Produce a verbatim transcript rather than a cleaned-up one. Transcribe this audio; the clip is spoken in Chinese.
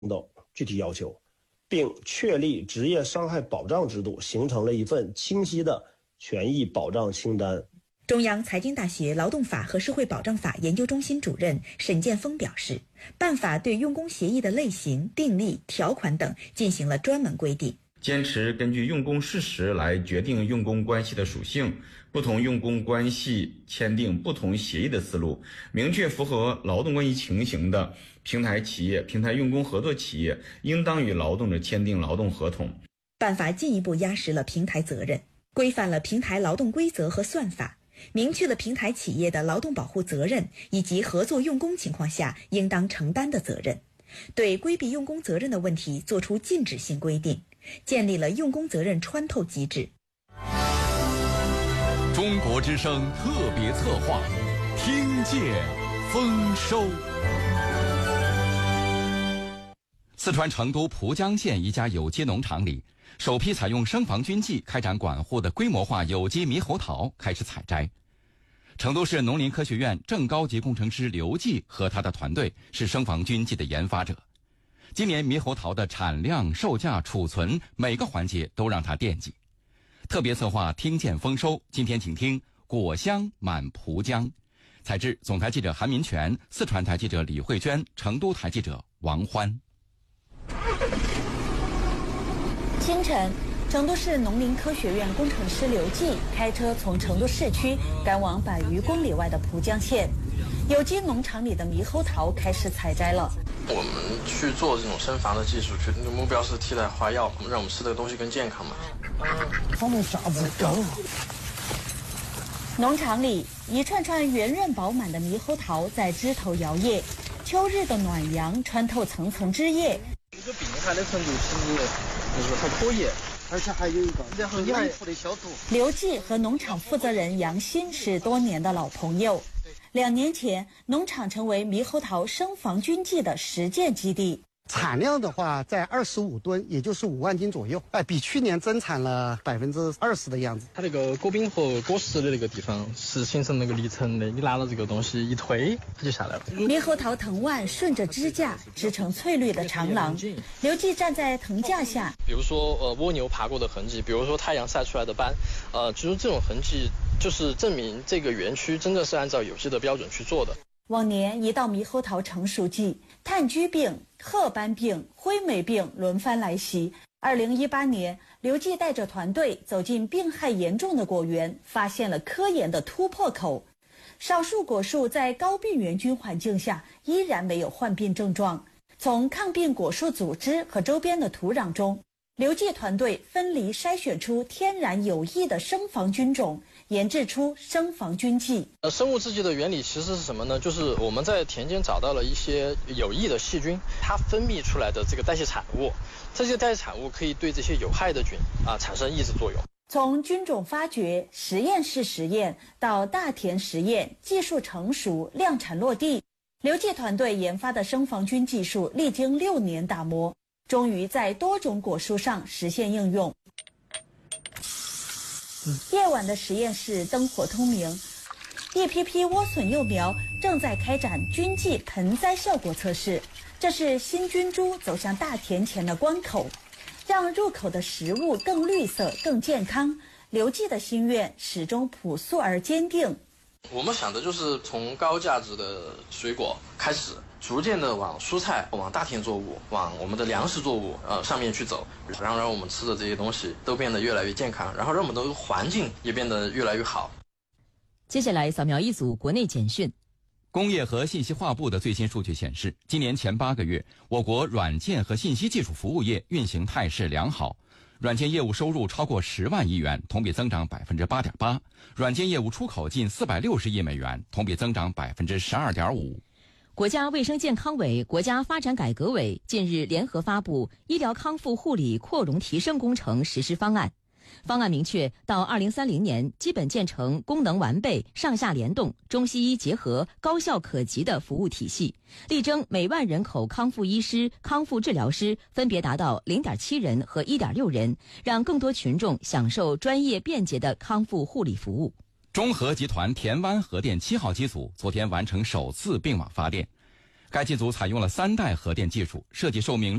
的具体要求，并确立职业伤害保障制度，形成了一份清晰的权益保障清单。 中央财经大学劳动法和社会保障法研究中心主任沈建峰表示，办法对用工协议的类型、订立、条款等进行了专门规定， 坚持根据用工事实来决定用工关系的属性，不同用工关系签订不同协议的思路，明确符合劳动关系情形的平台企业、平台用工合作企业应当与劳动者签订劳动合同。 办法进一步压实了平台责任，规范了平台劳动规则和算法，明确了平台企业的劳动保护责任以及合作用工情况下应当承担的责任，对规避用工责任的问题作出禁止性规定，建立了用工责任穿透机制。 中国之声特别策划，听见丰收。四川成都蒲江县一家有机农场里，首批采用生防菌剂开展管护的规模化有机猕猴桃开始采摘。成都市农林科学院正高级工程师刘继和他的团队是生防菌剂的研发者。今年猕猴桃的产量、售价、储存每个环节都让他惦记。特别策划听见丰收，今天请听果香满蒲江。采制总台记者韩民权，四川台记者李慧娟，成都台记者王欢。 清晨，成都市农林科学院工程师刘继开车从成都市区赶往百余公里外的蒲江县，有机农场里的猕猴桃开始采摘了。 我们去做这种生防的技术，去目标是替代花药，让我们吃的东西更健康嘛。 方面啥子高？ 农场里一串串圆润饱满的猕猴桃在枝头摇曳，秋日的暖阳穿透层层枝叶。 这个病害的程度其实就是还可以， 而且还有一个然后有一副的消毒。 刘继和农场负责人杨鑫是多年的老朋友，两年前农场成为猕猴桃生防菌剂的实践基地。 产量的话在二十五吨，也就是五万斤左右，哎，比去年增产了百分之二十的样子。 它那个果柄和果实的那个地方是形成那个离层的，你拿了这个东西一推，它就下来了。 猕猴桃藤蔓顺着支架织成翠绿的长廊，刘继站在藤架下， 比如说呃蜗牛爬过的痕迹，比如说太阳晒出来的斑，呃，就是这种痕迹，就是证明这个园区真的是按照有机的标准去做的。 往年一到猕猴桃成熟季，炭疽病、褐斑病、灰霉病轮番来袭。二零一八年，刘继带着团队走进病害严重的果园，发现了科研的突破口。少数果树在高病原菌环境下依然没有患病症状。从抗病果树组织和周边的土壤中，刘继团队分离筛选出天然有益的生防菌种，研制出生防菌剂。 呃，生物制剂的原理其实是什么呢？就是我们在田间找到了一些有益的细菌，它分泌出来的这个代谢产物，这些代谢产物可以对这些有害的菌啊产生抑制作用。 从菌种发掘、实验室实验到大田实验，技术成熟、量产落地，刘继团队研发的生防菌技术历经六年打磨，终于在多种果树上实现应用。夜晚的实验室灯火通明，一批批莴笋幼苗正在开展菌剂盆栽效果测试。这是新菌株走向大田前的关口，让入口的食物更绿色、更健康。刘继的心愿始终朴素而坚定。 我们想的就是从高价值的水果开始，逐渐的往蔬菜、往大田作物、往我们的粮食作物呃上面去走，然后让我们吃的这些东西都变得越来越健康，然后让我们的环境也变得越来越好。 接下来扫描一组国内简讯。 工业和信息化部的最新数据显示，今年前八个月，我国软件和信息技术服务业运行态势良好，软件业务收入超过十万亿元，同比增长百分之八点八；软件业务出口近四百六十亿美元，同比增长百分之十二点五。 国家卫生健康委、国家发展改革委近日联合发布《医疗康复护理扩容提升工程实施方案》。方案明确，到二零三零年基本建成功能完备、上下联动、中西医结合、高效可及的服务体系，力争每万人口康复医师、康复治疗师分别达到 零点七 人和 一点六 人，让更多群众享受专业便捷的康复护理服务。 中核集团田湾核电七号机组昨天完成首次并网发电。 该机组采用了三代核电技术，设计寿命